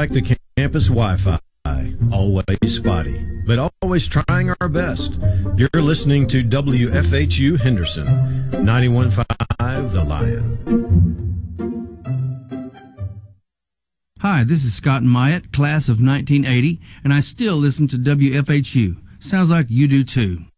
like the campus Wi-Fi, always spotty, but always trying our best. You're listening to WFHU Henderson, 91.5 The Lion. Hi, this is Scott Myatt, class of 1980, and I still listen to WFHU. Sounds like you do too.